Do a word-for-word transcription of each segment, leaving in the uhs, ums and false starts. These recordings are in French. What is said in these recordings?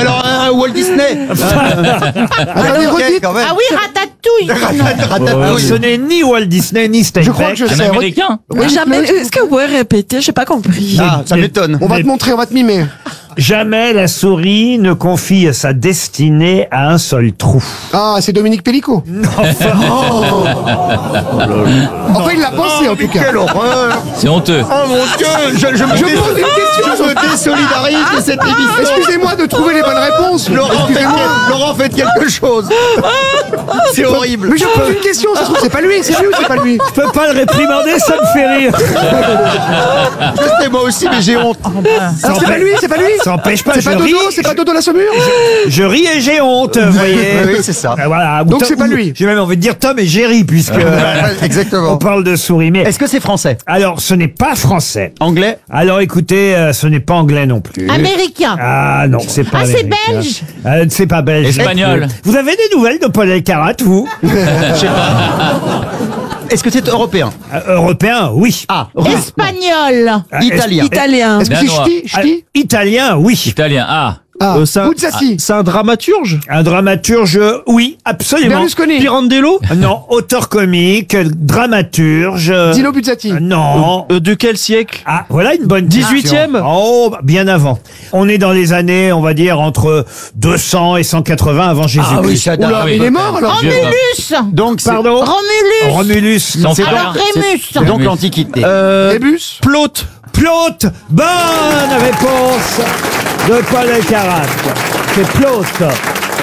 alors euh, Walt Disney. Attendez, Ok, redites. quand même. Ah oui, Ratatouille. Ratatouille. Ce n'est ni Walt Disney ni Steinbeck. Je crois que je Un sais. américain. Oui, jamais. Est-ce que vous pouvez répéter? J'ai pas compris. Ah, ça m'étonne. On va te montrer, on va te mimer. Jamais la souris ne confie sa destinée à un seul trou. Ah, c'est Dominique Pellicot. Oh. Enfin, il l'a pensé en tout cas. Quelle horreur. C'est honteux. Oh mon Dieu, je, je me, Je dé- pose une question. je me désolidarise de cette émission. Excusez-moi de trouver les bonnes réponses. Laurent, faites, Excusez-moi. Laurent, faites quelque chose. C'est horrible. Mais je pose une question, ça se trouve, c'est pas lui, c'est lui ou c'est pas lui? Je peux pas le réprimander, ça me fait rire. Je sais moi aussi, mais j'ai honte. Alors c'est pas lui, c'est pas lui? Ça empêche pas, C'est je pas ris. Dodo, c'est pas Dodo la Saumure? Je ris et j'ai honte, vous voyez. Oui, oui, c'est ça. Ah, voilà. Ou Donc Tom- c'est pas ou- lui. J'ai même envie de dire Tom et Jerry, puisque euh, Exactement. on parle de souris. Mais Est-ce que c'est français? alors, ce n'est pas français. Anglais? Alors, écoutez, euh, ce n'est pas anglais non plus. Américain. Ah non, c'est pas Ah, c'est américain. belge. Euh, c'est pas belge. Espagnol. Vous avez des nouvelles de Paul Elkarat, vous? Est-ce que c'est européen? Euh, Européen, oui. Ah, russe. Espagnol. Ah, Italien. Italien. Est-ce que c'est Danois. ch'ti? Ah, Ch'ti? Italien, oui. Italien. Ah. Ah, Euh, c'est un- Buzzati. C'est un dramaturge Un dramaturge, oui, absolument. Berlusconi. Pirandello Non, auteur comique, dramaturge. euh, Dino Buzzati. Non. Euh, De quel siècle? Ah, voilà une bonne dix-huitième? question. Oh, bah, bien avant. On est dans les années, on va dire, entre deux cents et cent quatre-vingts avant Jésus-Christ. Ah oui, ça date. Oula, Ah oui. il est mort alors? Vieux, Romulus. Donc, c'est Pardon Romulus. Romulus. non, Sans c'est frère. Alors Rémus. c'est donc l'Antiquité. Euh, Rébus. Plaute. Plaute. Bonne réponse de Paul Elkarat. C'est Plaute.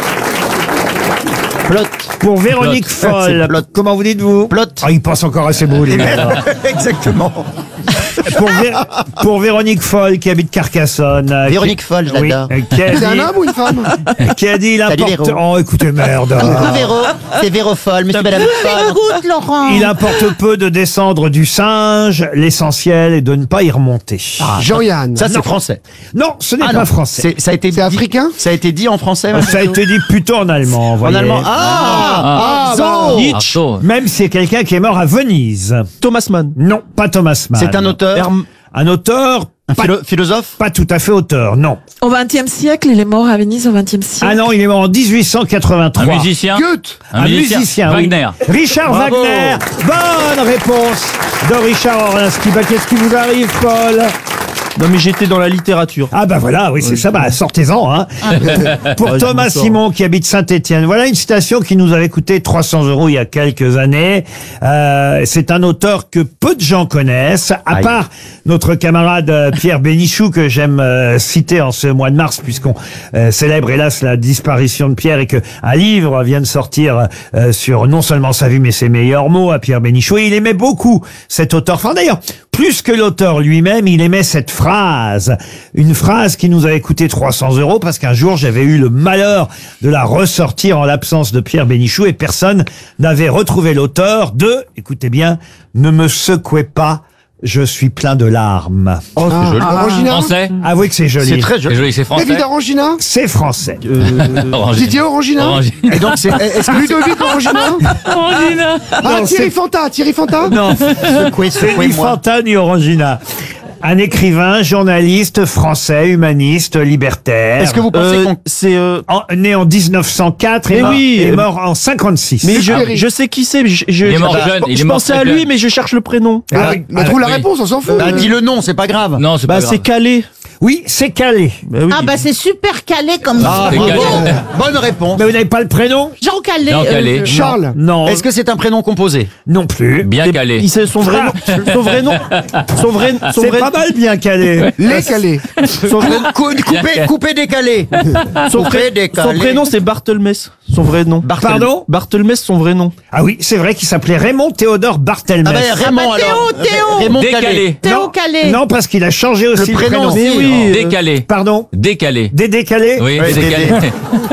Plot. Pour Véronique Plaute. Foll. C'est Plaute. Comment vous dites-vous Plaute. Ah, il pense encore à ses mots, lui. alors. Exactement. pour, Vé- pour Véronique Foll, qui habite Carcassonne. euh, Véronique qui- Foll, je oui, l'adore. euh, qui a C'est un dit, homme ou une femme? qui a dit Salut, l'important. Véro. Oh, écoutez, merde. Coucou Véro, c'est Véro Folle, monsieur madame Folle. Écoute, Laurent. Il importe peu de descendre du singe, l'essentiel est de ne pas y remonter. Jean-Yann. Ça, c'est français. Non, ce n'est Ah pas non, français. c'est- Ça a été C'est dit- africain? Ça a été dit en français. Ça a été dit plutôt en allemand. vous En voyez. allemand. Ah, Ah. Arzo. Artaud. Même si c'est quelqu'un qui est mort à Venise. Thomas Mann. Non, pas Thomas Mann. C'est un auteur, Herm- Un auteur, un pas, philo- philosophe. pas tout à fait auteur, non. Au vingtième siècle, il est mort à Venise au vingtième siècle. Ah non, il est mort en dix-huit cent Un quatre-vingt-trois. musicien. Goethe. Un musicien. oui. Wagner. Richard Bravo. Wagner. Bonne réponse de Richard Orlinski. Bah, qu'est-ce qui vous arrive, Paul? Non mais j'étais dans la littérature. Ah bah voilà, oui, c'est ça, bah sortez-en. Hein. Pour Ouais, je Thomas m'en sors. Simon qui habite Saint-Étienne, voilà une citation qui nous avait coûté trois cents euros il y a quelques années. Euh, c'est un auteur que peu de gens connaissent, à Aïe. part notre camarade euh, Pierre Bénichou que j'aime euh, citer en ce mois de mars puisqu'on euh, célèbre hélas la disparition de Pierre et que un livre vient de sortir euh, sur non seulement sa vie mais ses meilleurs mots à Pierre Bénichou. Et il aimait beaucoup cet auteur. Enfin d'ailleurs, plus que l'auteur lui-même, il aimait cette phrase. Une phrase qui nous avait coûté trois cents euros parce qu'un jour j'avais eu le malheur de la ressortir en l'absence de Pierre Bénichou et personne n'avait retrouvé l'auteur de, écoutez bien, ne me secouez pas, je suis plein de larmes. Oh, Ah, c'est joli. Orangina. Français. Avouez que c'est joli. C'est très C'est joli. joli, c'est français. David Orangina. C'est français. Orangina. Didier Orangina. Orangina. Et donc, c'est. Est-ce que Ludovic Orangina. Orangina. Ah, Non, Thierry c'est- Fanta. Thierry Fanta. Non, secouez, c'est ni secouez-moi. Fanta ni Orangina. Un écrivain, journaliste, français, humaniste, libertaire. Est-ce que vous pensez Euh, qu'on. c'est euh, En- né en dix neuf cent quatre et Mais mort, oui. et mort en cinquante-six. mais je, Ah oui. je sais qui c'est. mais Je, je, Il est mort je- jeune, je il est mort pensais très à lui, jeune. mais je cherche le prénom. Ah, oui. Bah, trouve la oui. réponse, on s'en fout. Bah, dis le nom, c'est pas grave. Non, c'est Bah pas c'est grave. Calais. Oui, c'est Calais. Bah oui. Ah bah c'est super calé comme Ah, C'est bravo. Calais. Bonne réponse. Mais vous n'avez pas le prénom? Jean Calais. Jean Calais. euh, Charles. Non. Est-ce que c'est un prénom composé? Non plus. Bien C'est- calé. Il sait son vrai nom. Son vrai nom. Son vrai. Son C'est vrai. pas mal bien Calais. Les Calais. Son vrai. Cou- Coupé, coupé, décalé. Son, Coupé, vrai- décalé. son prénom c'est Barthelmess. Son vrai nom. Barthel- Pardon? Barthelmess, son vrai nom. Ah oui, c'est vrai qu'il s'appelait Raymond Théodore Barthelmess. Ah bah, Raymond Ah bah, Théo, alors. Théo. Raymond Calais. Décalé. Théo non, Calais. non, parce qu'il a changé aussi Le le prénom prénom. aussi. Mais oui. euh, Décalé. Pardon? Décalé. Des décalés? Oui, Ouais, décalé. Dédé.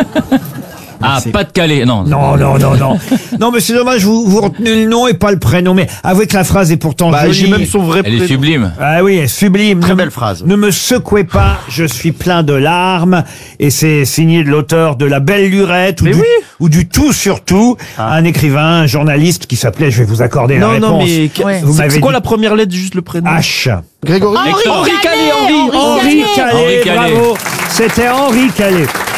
Ah, pas de calé. Non. Non, non, non, non. Non, mais c'est dommage, vous, vous retenez le nom et pas le prénom. Mais avouez que la phrase est pourtant Bah, jolie. j'ai même son vrai Elle est prénom. sublime. Ah oui, elle est sublime. Très Ne- belle phrase. Ne me secouez pas, je suis plein de larmes. Et c'est signé de l'auteur de La Belle Lurette ou, Mais du, oui. ou du Tout sur Tout, un écrivain, un journaliste qui s'appelait, je vais vous accorder la Non, réponse. non, mais que- Ouais. Vous c'est m'avez c'est quoi dit la première lettre, juste le prénom? H. Grégory. Henri Hector. Calais. Henri Calais, Henri. Henri Calais, Henri Calais. bravo. C'était Henri Calais.